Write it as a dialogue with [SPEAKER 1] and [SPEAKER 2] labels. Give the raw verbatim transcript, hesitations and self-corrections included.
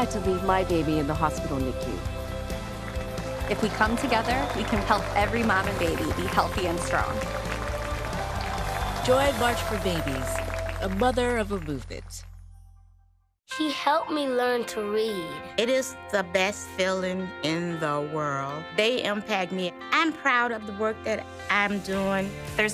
[SPEAKER 1] had to leave my baby in the hospital N I C U.
[SPEAKER 2] If we come together, we can help every mom and baby be healthy and strong.
[SPEAKER 3] Join March for Babies, a mother of a movement.
[SPEAKER 4] He helped me learn to read.
[SPEAKER 5] It is the best feeling in the world. They impact me. I'm proud of the work that I'm doing.
[SPEAKER 2] There's